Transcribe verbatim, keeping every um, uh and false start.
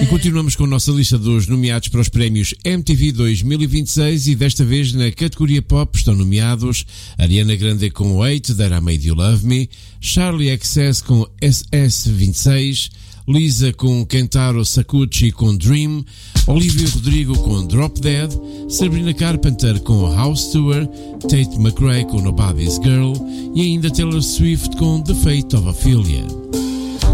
continuamos com a nossa lista dos nomeados para os prémios M T V dois mil e vinte e seis e desta vez na categoria Pop estão nomeados Ariana Grande com Eight, That I Made You Love Me, Charlie X C S com S S vinte e seis, Lisa com Kentaro Sakuchi com Dream, Olivia Rodrigo com Drop Dead, Sabrina Carpenter com House Tour, Tate McRae com Nobody's Girl e ainda Taylor Swift com The Fate of Ophelia.